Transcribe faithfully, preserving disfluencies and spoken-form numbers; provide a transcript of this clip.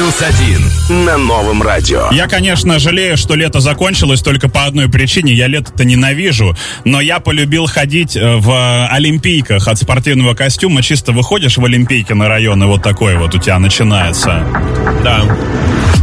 плюс один на Новом радио. Я, конечно, жалею, что лето закончилось только по одной причине. Я лето-то ненавижу, но я полюбил ходить в олимпийках от спортивного костюма. Чисто выходишь в олимпийке на район, и вот такое вот у тебя начинается. Да.